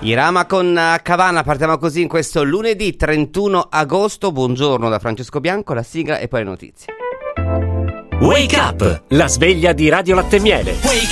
Irama con Cavana, partiamo così in questo lunedì 31 agosto. Buongiorno da Francesco Bianco, la sigla e poi le notizie. Wake Up, la sveglia di Radio Latte Miele.